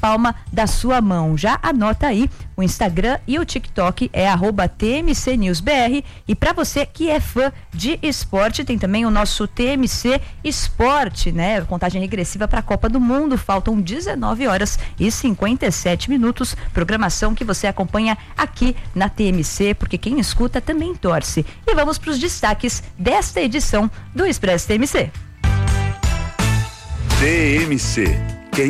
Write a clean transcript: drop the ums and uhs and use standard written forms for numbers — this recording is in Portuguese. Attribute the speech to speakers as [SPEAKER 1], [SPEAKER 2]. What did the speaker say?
[SPEAKER 1] palma da sua mão. Já anota aí, o Instagram e o TikTok é @TMCNewsBR. E para você que é fã de esporte, tem também o nosso TMC Esporte, né? Contagem regressiva para a Copa do Mundo. Faltam 19h57. Programação que você acompanha aqui na TMC, porque quem escuta também torce. E vamos para os destaques desta edição do Expresso TMC.
[SPEAKER 2] TMC